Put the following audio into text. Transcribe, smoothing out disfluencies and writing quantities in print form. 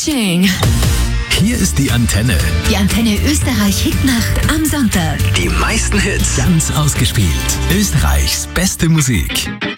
Tsching. Hier ist die Antenne. Die Antenne Österreich Hitnacht am Sonntag. Die meisten Hits ganz ausgespielt. Österreichs beste Musik.